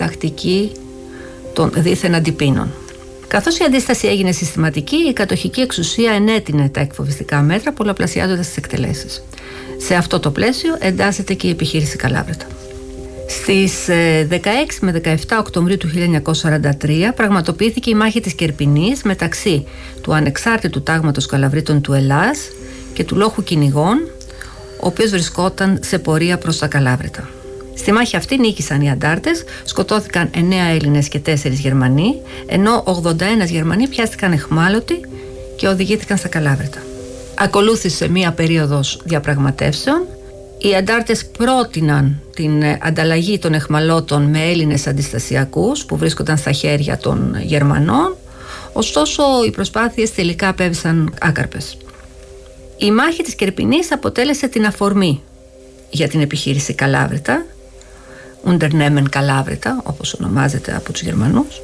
τακτική των δίθεν αντιπίνων. Καθώς η αντίσταση έγινε συστηματική, η κατοχική εξουσία ενέτεινε τα εκφοβιστικά μέτρα, πολλαπλασιάζοντας τις εκτελέσεις. Σε αυτό το πλαίσιο εντάσσεται και η επιχείρηση Καλάβρητα. Στις 16 με 17 Οκτωβρίου του 1943 πραγματοποιήθηκε η μάχη της Κερπινής μεταξύ του ανεξάρτητου τάγματος Καλαβρίτων του Ελλάς και του λόχου κυνηγών, ο οποίος βρισκόταν σε πορεία προς τα Καλάβρητα. Στη μάχη αυτή νίκησαν οι αντάρτες, σκοτώθηκαν 9 Έλληνες και 4 Γερμανοί, ενώ 81 Γερμανοί πιάστηκαν αιχμάλωτοι και οδηγήθηκαν στα Καλάβρητα. Ακολούθησε μία περίοδος διαπραγματεύσεων. Οι αντάρτες πρότειναν την ανταλλαγή των αιχμαλώτων με Έλληνες αντιστασιακούς που βρίσκονταν στα χέρια των Γερμανών, ωστόσο οι προσπάθειες τελικά απέβησαν άκαρπες. Η μάχη της Κερπινής αποτέλεσε την αφορμή για την επιχείρηση Καλάβρητα, Unternehmen Καλάβρητα όπως ονομάζεται από τους Γερμανούς,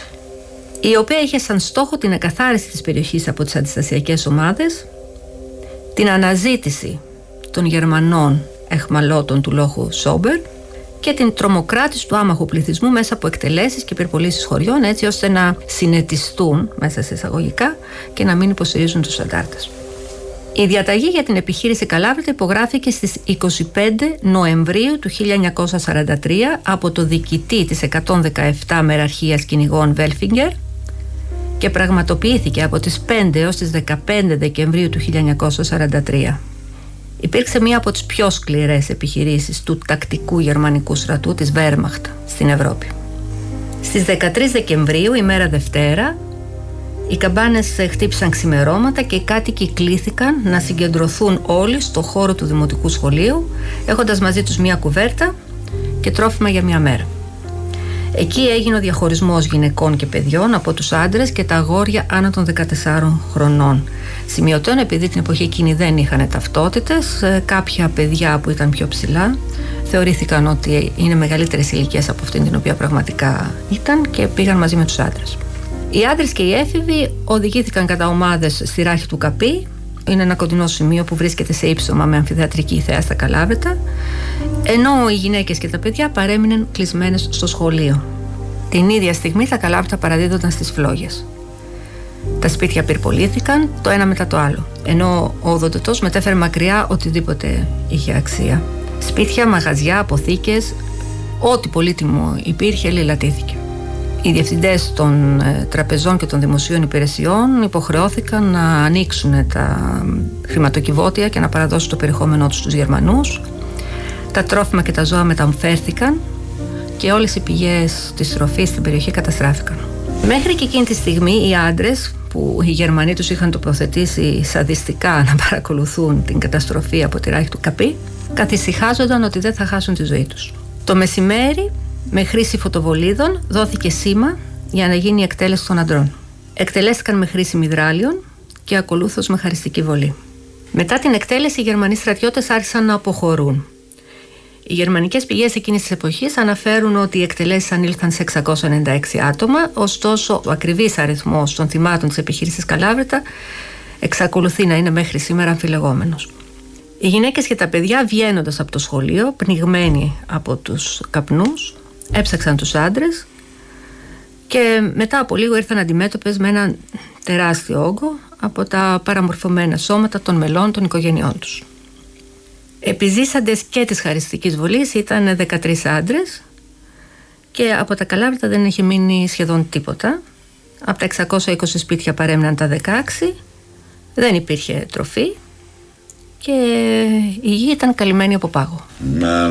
η οποία είχε σαν στόχο την εκαθάριση της περιοχής από τις αντιστασιακές ομάδες, την αναζήτηση των Γερμανών εχμαλώτων του λόχου Σόμπερ και την τρομοκράτηση του άμαχου πληθυσμού μέσα από εκτελέσεις και υπερπολίσεις χωριών, έτσι ώστε να συνετιστούν μέσα σε εισαγωγικά και να μην υποστηρίζουν τους αντάρτες. Η διαταγή για την επιχείρηση Καλάβρητα υπογράφηκε στις 25 Νοεμβρίου του 1943 από το διοικητή της 117 μεραρχίας κυνηγών Βέλφιγκερ και πραγματοποιήθηκε από τις 5 έως τις 15 Δεκεμβρίου του 1943. Υπήρξε μία από τις πιο σκληρές επιχειρήσεις του τακτικού γερμανικού στρατού της Wehrmacht στην Ευρώπη. Στις 13 Δεκεμβρίου, ημέρα Δευτέρα, οι καμπάνες χτύπησαν ξημερώματα και οι κάτοικοι κλήθηκαν να συγκεντρωθούν όλοι στο χώρο του Δημοτικού Σχολείου, έχοντας μαζί τους μία κουβέρτα και τρόφιμα για μία μέρα. Εκεί έγινε ο διαχωρισμός γυναικών και παιδιών από τους άντρες και τα αγόρια άνω των 14 χρονών. Σημειωτέων, επειδή την εποχή εκείνη δεν είχαν ταυτότητες, κάποια παιδιά που ήταν πιο ψηλά θεωρήθηκαν ότι είναι μεγαλύτερες ηλικίες από αυτήν την οποία πραγματικά ήταν και πήγαν μαζί με τους άντρες. Οι άντρες και οι έφηβοι οδηγήθηκαν κατά ομάδες στη ράχη του Καπί. Είναι ένα κοντινό σημείο που βρίσκεται σε ύψωμα με αμφιθεατρική θέα στα Καλάβρητα, ενώ οι γυναίκες και τα παιδιά παρέμειναν κλεισμένες στο σχολείο. Την ίδια στιγμή τα Καλάβρητα παραδίδονταν στις φλόγες. Τα σπίτια πυρπολήθηκαν το ένα μετά το άλλο, ενώ ο οδοντοτός μετέφερε μακριά οτιδήποτε είχε αξία. Σπίτια, μαγαζιά, αποθήκες, ό,τι πολύτιμο υπήρχε λαιλατήθηκε. Οι διευθυντές των τραπεζών και των δημοσίων υπηρεσιών υποχρεώθηκαν να ανοίξουν τα χρηματοκιβώτια και να παραδώσουν το περιεχόμενό τους στους Γερμανούς. Τα τρόφιμα και τα ζώα μεταμφέρθηκαν και όλες οι πηγές της τροφής στην περιοχή καταστράφηκαν. Μέχρι και εκείνη τη στιγμή οι άντρες, που οι Γερμανοί τους είχαν τοποθετήσει σαδιστικά να παρακολουθούν την καταστροφή από τη ράχη του Καπί, καθησυχάζονταν ότι δεν θα χάσουν τη ζωή τους. Το μεσημέρι, με χρήση φωτοβολίδων, δόθηκε σήμα για να γίνει η εκτέλεση των αντρών. Εκτελέστηκαν με χρήση μυδράλιων και ακολούθως με χαριστική βολή. Μετά την εκτέλεση, οι Γερμανοί στρατιώτες άρχισαν να αποχωρούν. Οι γερμανικές πηγές εκείνης της εποχής αναφέρουν ότι οι εκτελέσεις ανήλθαν σε 696 άτομα, ωστόσο ο ακριβής αριθμός των θυμάτων της επιχείρησης Καλάβρητα εξακολουθεί να είναι μέχρι σήμερα αμφιλεγόμενος. Οι γυναίκες και τα παιδιά, βγαίνοντας από το σχολείο, πνιγμένοι από τους καπνούς, έψαξαν τους άντρες και μετά από λίγο ήρθαν αντιμέτωπες με έναν τεράστιο όγκο από τα παραμορφωμένα σώματα των μελών των οικογενειών τους. Επιζήσαντες και της χαριστικής βολής ήταν 13 άντρες και από τα Καλάβρητα δεν είχε μείνει σχεδόν τίποτα. Από τα 620 σπίτια παρέμειναν τα 16, δεν υπήρχε τροφή και η γη ήταν καλυμμένη από πάγο.